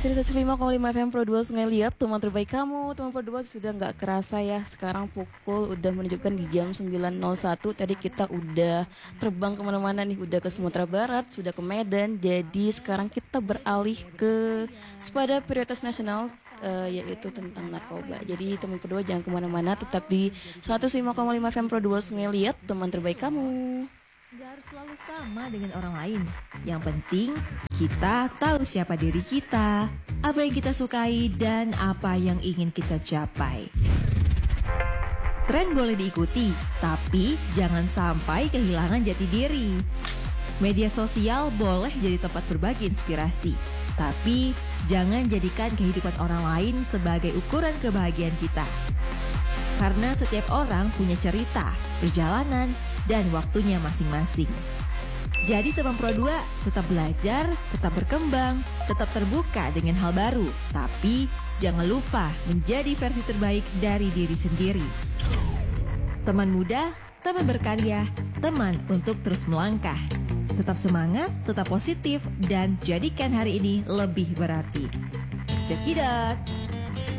masih di 105,5 FM Pro 2 Sungai Liat, teman terbaik kamu. Teman Pro 2 sudah nggak kerasa ya, sekarang pukul udah menunjukkan di jam 9.01. Tadi kita udah terbang kemana-mana nih, udah ke Sumatera Barat, sudah ke Medan. Jadi sekarang kita beralih ke pada prioritas nasional, yaitu tentang narkoba. Jadi teman Pro 2 jangan kemana-mana, tetap di 105,5 FM Pro 2 Sungai Liat, teman terbaik kamu. Gak harus selalu sama dengan orang lain. Yang penting kita tahu siapa diri kita, apa yang kita sukai, dan apa yang ingin kita capai. Tren boleh diikuti, tapi jangan sampai kehilangan jati diri. Media sosial boleh jadi tempat berbagi inspirasi, tapi jangan jadikan kehidupan orang lain sebagai ukuran kebahagiaan kita. Karena setiap orang punya cerita, perjalanan, dan waktunya masing-masing. Jadi teman Pro 2 tetap belajar, tetap berkembang, tetap terbuka dengan hal baru. Tapi jangan lupa menjadi versi terbaik dari diri sendiri. Teman muda, teman berkarya, teman untuk terus melangkah. Tetap semangat, tetap positif, dan jadikan hari ini lebih berarti. Cekidot!